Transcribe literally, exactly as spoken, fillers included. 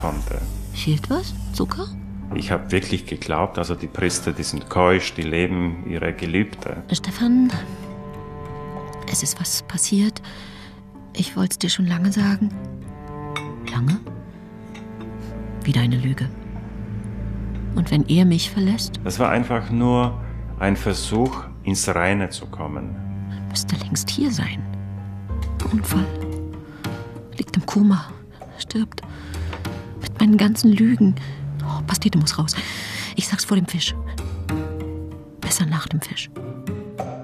konnte. Fehlt was? Zucker? Ich habe wirklich geglaubt, also die Priester, die sind keusch, die leben ihre Gelübde. Stefan, es ist was passiert. Ich wollte es dir schon lange sagen. Lange? Wieder eine Lüge. Und wenn er mich verlässt? Das war einfach nur ein Versuch, ins Reine zu kommen. Müsste längst hier sein. Unfall. Liegt im Koma. Stirbt. Mit meinen ganzen Lügen. Oh, Pastete muss raus. Ich sag's vor dem Fisch. Besser nach dem Fisch.